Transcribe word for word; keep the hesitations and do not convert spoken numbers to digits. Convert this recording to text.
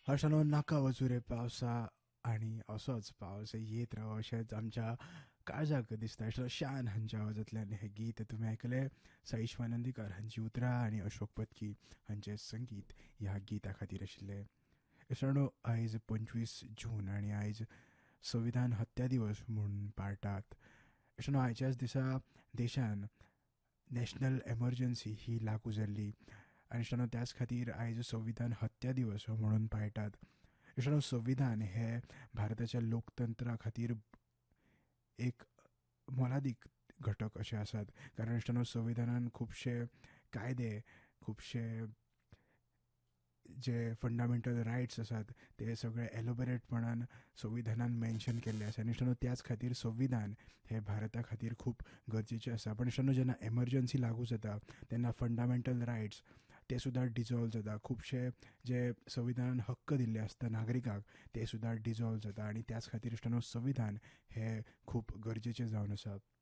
हर्षानो नाका वचू रे पावसा आणि असोच पावस येत राहो अशेंच आमच्या काळजाक दिसता. अशें शान हांच्या आवाजांतल्यान हें गीत तुमी आयकलें. साईश वानंदीकर हांची उतरां आनी अशोक पत्की हांचें संगीत ह्या गिता खातीर आशिल्लें. मित्रांनो, आयज पंचवीस जून आनी आयज संविधान हत्या दिवस म्हूण पाळटात. मित्रांनो, आयच्याच दिसा देशान नॅशनल एमर्जन्सी ही लागू जाल्ली आनी मित्रांनो त्याच खातीर आयज संविधान हत्या दिवस म्हणून पाळटात. मित्रांनो, संविधान हे भारताच्या लोकतंत्रा खातीर एक मोलादीक घटक अशे आसात. कारण मित्रांनो संविधानान खुबशे कायदे, खुबशे जे फंडामेंटल रायट्स आसात ते सगळे एलोबरेटपणान संविधानान मेन्शन केल्ले आसा. आनी मित्रांनो त्याच खातीर संविधान हे भारता खातीर खूब गरजेचें आसा. पण मित्रांनो जेन्ना एमर्जन्सी लागू जाता तेन्ना फंडामेंटल रायट्स ते सुद्दां डिजॉल्व जाता. खुबशे जे संविधानान हक्क दिल्ले आसता नागरिकाक ते सुद्दां डिजॉल्व जाता. आनी त्याच खातीर मित्रांनो संविधान हे खूब गरजेचें जावन आसा.